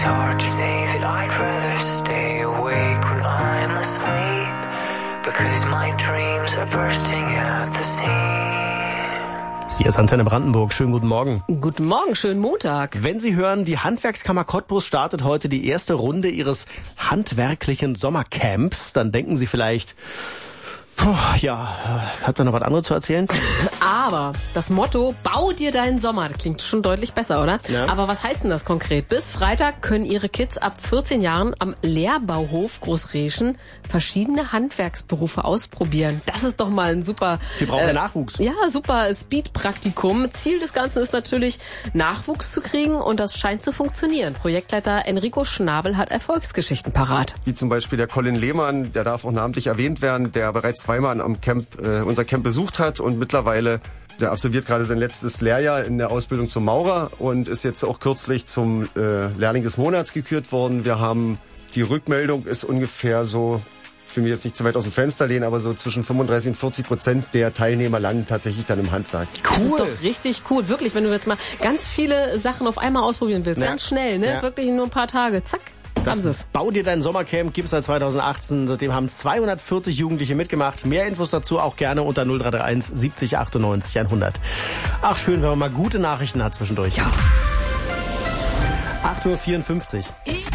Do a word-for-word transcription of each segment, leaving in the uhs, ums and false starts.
hard to say that I'd rather stay awake when I'm asleep, because my dreams are bursting at the seams. Hier ist Antenne Brandenburg. Schönen guten Morgen. Guten Morgen, schönen Montag. Wenn Sie hören, die Handwerkskammer Cottbus startet heute die erste Runde ihres handwerklichen Sommercamps, dann denken Sie vielleicht, puh, ja, habt ihr noch was anderes zu erzählen? Aber das Motto, bau dir deinen Sommer, das klingt schon deutlich besser, oder? Ja. Aber was heißt denn das konkret? Bis Freitag können Ihre Kids ab vierzehn Jahren am Lehrbauhof Großreschen verschiedene Handwerksberufe ausprobieren. Das ist doch mal ein super... Sie brauchen äh, Nachwuchs. Ja, super Speed-Praktikum. Ziel des Ganzen ist natürlich, Nachwuchs zu kriegen, und das scheint zu funktionieren. Projektleiter Enrico Schnabel hat Erfolgsgeschichten parat. Wie zum Beispiel der Colin Lehmann, der darf auch namentlich erwähnt werden, der bereits zweimal am Camp, äh, unser Camp besucht hat und mittlerweile, der absolviert gerade sein letztes Lehrjahr in der Ausbildung zum Maurer und ist jetzt auch kürzlich zum äh, Lehrling des Monats gekürt worden. Wir haben, die Rückmeldung ist ungefähr so, ich will mich jetzt nicht zu weit aus dem Fenster lehnen, aber so zwischen fünfunddreißig und vierzig Prozent der Teilnehmer landen tatsächlich dann im Handwerk. Cool. Das ist doch richtig cool, wirklich, wenn du jetzt mal ganz viele Sachen auf einmal ausprobieren willst, Ja. ganz schnell, ne? Ja. Wirklich in nur ein paar Tage, zack. Haben Sie es. Bau dir dein Sommercamp, gibt's seit zweitausendachtzehn. Seitdem haben zweihundertvierzig Jugendliche mitgemacht. Mehr Infos dazu auch gerne unter null drei drei eins siebzig achtundneunzig hundert. Ach, schön, wenn man mal gute Nachrichten hat zwischendurch. Ja. acht Uhr vierundfünfzig.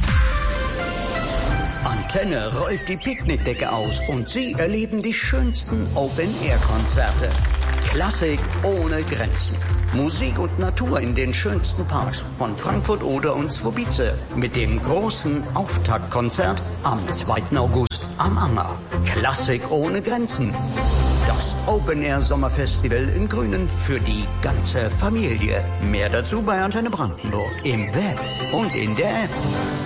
Antenne rollt die Picknickdecke aus und Sie erleben die schönsten Open-Air-Konzerte. Klassik ohne Grenzen. Musik und Natur in den schönsten Parks von Frankfurt Oder und Zwobice mit dem großen Auftaktkonzert am zweiten August am Anger. Klassik ohne Grenzen. Das Open-Air-Sommerfestival im Grünen für die ganze Familie. Mehr dazu bei Antenne Brandenburg im Web und in der App.